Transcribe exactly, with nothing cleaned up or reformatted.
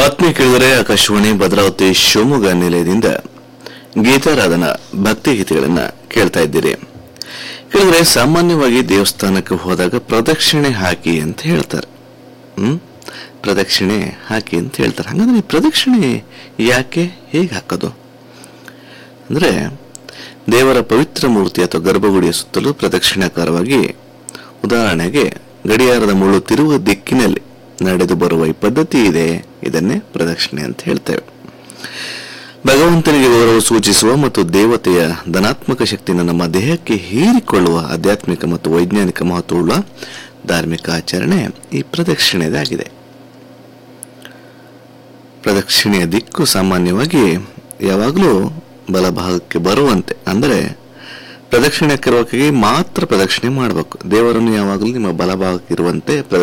ಆತ್ಮೀಯ ಕೇಳಿದರೆ ಆಕಾಶವಾಣಿ ಭದ್ರಾವತಿ ಶಿವಮೊಗ್ಗ ನಿಲಯದಿಂದ ಗೀತಾರಾಧನಾ ಭಕ್ತಿ ಗೀತೆಗಳನ್ನ ಕೇಳ್ತಾ ಇದ್ದೀರಿ. ಕೇಳಿದ್ರೆ ಸಾಮಾನ್ಯವಾಗಿ ದೇವಸ್ಥಾನಕ್ಕೆ ಹೋದಾಗ ಪ್ರದಕ್ಷಿಣೆ ಹಾಕಿ ಅಂತ ಹೇಳ್ತಾರೆ. ಹ್ಮ್ ಪ್ರದಕ್ಷಿಣೆ ಹಾಕಿ ಅಂತ ಹೇಳ್ತಾರೆ. ಹಾಗಾದ್ರೆ ಈ ಪ್ರದಕ್ಷಿಣೆ ಯಾಕೆ ಹೇಗೆ ಹಾಕೋದು ಅಂದ್ರೆ, ದೇವರ ಪವಿತ್ರ ಮೂರ್ತಿ ಅಥವಾ ಗರ್ಭಗುಡಿಯ ಸುತ್ತಲೂ ಪ್ರದಕ್ಷಿಣಾಕಾರವಾಗಿ, ಉದಾಹರಣೆಗೆ ಗಡಿಯಾರದ ಮುಳ್ಳು ತಿರುವ ದಿಕ್ಕಿನಲ್ಲಿ ನಡೆದು ಬರುವ ಈ ಪದ್ಧತಿ ಇದೆ. ಇದನ್ನೇ ಪ್ರದಕ್ಷಿಣೆ ಅಂತ ಹೇಳ್ತೇವೆ. ಭಗವಂತನಿಗೆ ಗೌರವ ಸೂಚಿಸುವ ಮತ್ತು ದೇವತೆಯ ಧನಾತ್ಮಕ ಶಕ್ತಿಯನ್ನು ನಮ್ಮ ದೇಹಕ್ಕೆ ಹೀರಿಕೊಳ್ಳುವ ಆಧ್ಯಾತ್ಮಿಕ ಮತ್ತು ವೈಜ್ಞಾನಿಕ ಮಹತ್ವವುಳ್ಳ ಧಾರ್ಮಿಕ ಆಚರಣೆ ಈ ಪ್ರದಕ್ಷಿಣೆದಾಗಿದೆ. ಪ್ರದಕ್ಷಿಣೆಯ ದಿಕ್ಕು ಸಾಮಾನ್ಯವಾಗಿ ಯಾವಾಗಲೂ ಬಲಭಾಗಕ್ಕೆ ಬರುವಂತೆ, ಅಂದರೆ ಪ್ರದಕ್ಷಿಣೆ ಕರೋಕೆಗೆ ಮಾತ್ರ ಪ್ರದಕ್ಷಿಣೆ ಮಾಡಬೇಕು. ದೇವರನ್ನು ಯಾವಾಗಲೂ ನಿಮ್ಮ ಬಲಭಾಗಕ್ಕೆ ಇರುವಂತೆ